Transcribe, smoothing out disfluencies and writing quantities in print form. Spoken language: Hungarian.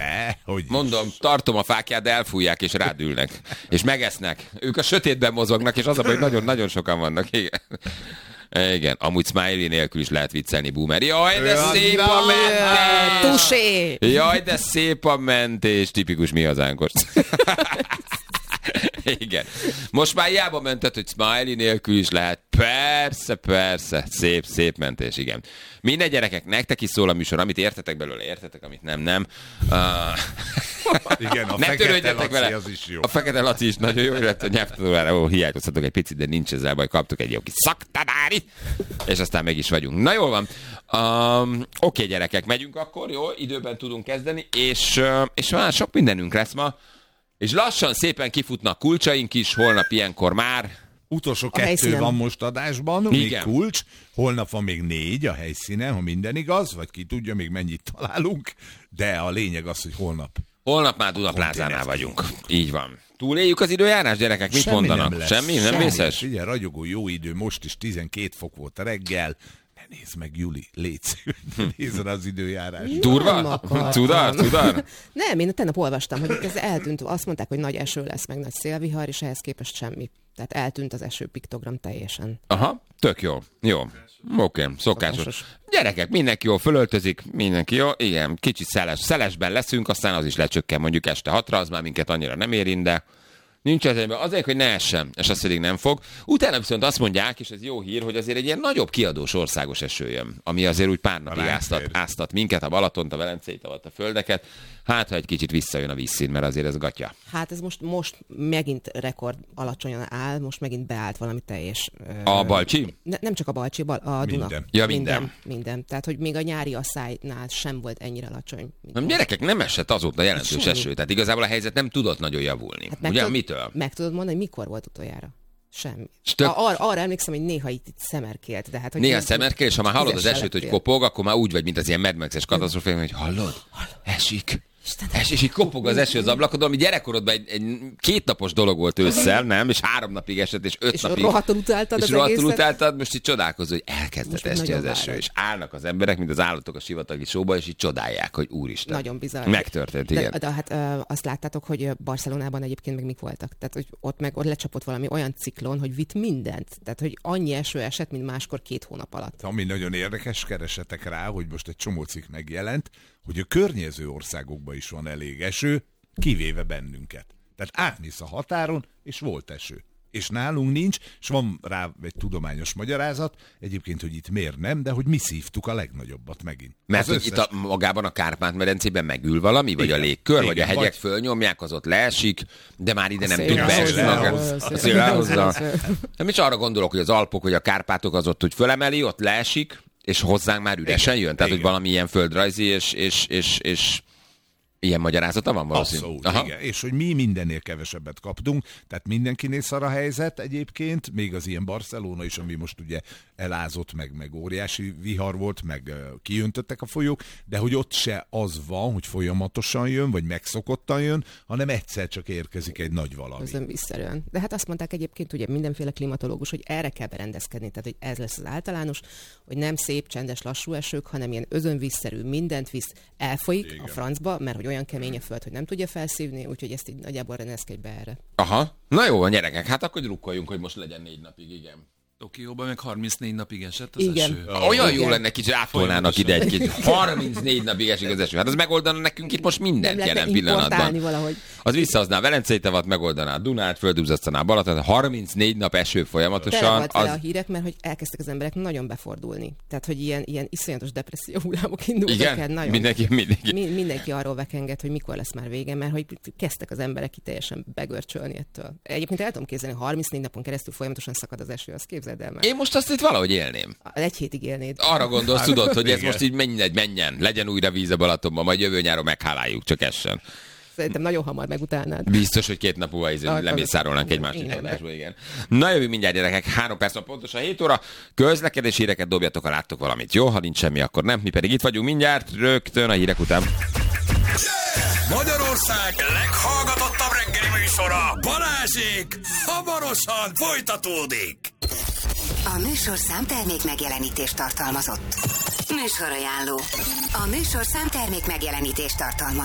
Mondom, tartom a fákját, de elfújják és rádülnek. És megesznek. Ők a sötétben mozognak, és az a baj, hogy nagyon-nagyon sokan vannak. Igen. Igen, amúgy smiley nélkül is lehet viccelni, boomer. Jaj, de szép a mentés! Tusé! Jaj, de szép a mentés! Tipikus mi hazánkos. Igen. Most már hiába mented, hogy smiley nélkül is lehet. Persze. Szép mentés, igen. Minden gyerekek, nektek is szól a műsor, amit értetek belőle, értetek, amit nem. Igen, a Fekete Laci az is jó. A Fekete Laci is nagyon jó, illetve a nyelvtanulóra hiányozhatok egy picit, de nincs ezzel baj, kaptuk egy jó kis szaktanári, és aztán meg is vagyunk. Na jól van. Oké, gyerekek, megyünk akkor, jó, időben tudunk kezdeni, és már sok mindenünk lesz ma, és lassan szépen kifutnak kulcsaink is, holnap ilyenkor már. Utolsó 2 van most adásban, még kulcs, holnap van még 4 a helyszínen, ha minden igaz, vagy ki tudja még mennyit találunk, de a lényeg az, hogy holnap. Holnap már Dunaplázánál vagyunk. Így van. Túléljük az időjárás, gyerekek? Mit mondanak? Semmi? Nem vészes? Figyelj, ragyogó jó idő, most is 12 fok volt a reggel. Nézd meg, Juli, légy nézd az időjárás. Durva? Tudar? Nem, én tegnap olvastam, hogy ez eltűnt. Azt mondták, hogy nagy eső lesz, meg nagy szélvihar, és ehhez képest semmi. Tehát eltűnt az eső piktogram teljesen. Aha, tök jó. Jó. Oké, szokásos. Gyerekek, mindenki jól fölöltözik, mindenki jó. Igen, kicsit szelesben leszünk, aztán az is lecsökken mondjuk este 6-ra, az már minket annyira nem érint, de nincs esetben. Azért, hogy ne essen, és azt pedig nem fog. Utána viszont azt mondják, és ez jó hír, hogy azért egy ilyen nagyobb kiadós országos eső jön, ami azért úgy pár napig áztat minket, a Balatont, a Velenceit, a földeket. Hát, ha egy kicsit visszajön a vízszín, mert azért ez gatya. Hát ez most megint rekord alacsonyan áll, most megint beállt valami teljes... A Balcsi? Nem csak a Balcsi, a Duna. Minden. Ja, minden. Tehát, hogy még a nyári asszálynál sem volt ennyire alacsony. Nem, gyerekek, nem esett azóta jelentős eső, tehát igazából a helyzet nem tudott nagyon javulni. Hát ugye, mitől? Meg tudod mondani, mikor volt utoljára? Semmi. Arra emlékszem, hogy néha itt szemerkélt. De hát, hogy néha szemerkél, és ha már hallod az esőt, hogy kopog, akkor már úgy vagy, mint az ilyen Mad Max-es katasztrófában, hogy hallod? Esik. És így kopog az eső az ablakodon, ami gyerekkorodban egy 2 napos dolog volt ősszel, nem? És 3 napig esett, és 5 napig. És rohadtul utáltad az egészet. És rohadtul utáltad, most így csodálkozol, hogy elkezdett esni az eső, és állnak az emberek, mint az állatok a sivatagi showba, és így csodálják, hogy úristen. Nagyon bizarr. Megtörtént, igen. De hát azt láttátok, hogy Barcelonában egyébként meg mik voltak? Tehát, hogy ott lecsapott valami olyan ciklon, hogy vitt mindent. Tehát, hogy annyi eső esett, mint máskor 2 hónap alatt. Ami nagyon érdekes, keresetek rá, hogy most egy csomó cikk megjelent, hogy a környező országokban is van elég eső, kivéve bennünket. Tehát átmész a határon, és volt eső. És nálunk nincs, és van rá egy tudományos magyarázat, egyébként, hogy itt miért nem, de hogy mi szívtuk a legnagyobbat megint. Mert hogy itt magában a Kárpát-medencében megül valami, vagy igen, a légkör, igen, vagy a hegyek fölnyomják, az ott leesik, de már ide nem tud beesni. A szél elhozza. Nem is arra gondolok, hogy az Alpok, vagy a Kárpátok az ott, hogy fölemeli, ott leesik, és hozzánk már üresen jön? Tehát, hogy valami ilyen földrajzi és ilyen magyarázata van valószínűleg. Abszolút, igen. És hogy mi mindennél kevesebbet kaptunk, tehát mindenkinél szar a helyzet egyébként, még az ilyen Barcelona is, ami most ugye elázott, meg óriási vihar volt, meg kiöntöttek a folyók, de hogy ott se az van, hogy folyamatosan jön, vagy megszokottan jön, hanem egyszer csak érkezik egy nagy valami. Ez nem visszerűen. De hát azt mondták egyébként ugye mindenféle klimatológus, hogy erre kell berendezkedni, tehát hogy ez lesz az általános, hogy nem szép, csendes, lassú esők, hanem ilyen özönvízszerű, mindent visz, elfolyik igen, a francba, mert hogy olyan kemény a föld, hogy nem tudja felszívni, úgyhogy ezt így nagyjából rendezkedj be erre. Aha. Na jó van, gyerekek, hát akkor drukkoljunk, hogy most legyen 4 napig, igen. Tokióban meg 34 napig esett az eső. Olyan jó lenne, kicsit átolnának ide egy 34 napig esik az eső. Hát az megoldana nekünk itt most mindent jelen pillanatban. Valahogy. Az visszahozná Velencei tavat, megoldaná Dunát, földúzasztaná Balaton, 34 nap eső folyamatosan. Tele volt vele a hírek, mert hogy elkezdtek az emberek nagyon befordulni. Tehát, hogy ilyen iszonyatos depresszió hullámok indultak el. Nagyon. Mindenki arról vekenget, hogy mikor lesz már vége, mert hogy kezdtek az emberek ki teljesen begörcsölni ettől. Egyébként el tudom képzelni, 34 napon keresztül folyamatosan szakad az eső, az képzeld el már. Én most azt itt valahogy élném. Egy hétig élnéd. Arra gondolsz, tudod, hogy ez most így menjen, legyen újra víz a Balatonban, majd jövő nyáron megháláljuk, csak essen. Szerintem nagyon hamar megutálnád. Biztos, hogy 2 nap múlva lemészárolnánk egy másik adásba, igen. Na jövő mindjárt, gyerekek, 3 perc van pontosan 7 óra. Közlekedés híreket dobjatok, ha láttok valamit. Jó, ha nincs semmi, akkor nem. Mi pedig itt vagyunk mindjárt, rögtön a hírek után. Magyarország leghallgatottabb reggeli műsora, Balázsék, hamarosan folytatódik. A műsorszám termék megjelenítést tartalmazott. Műsorajánló. A műsorszám termék megjelenítést tartalmaz.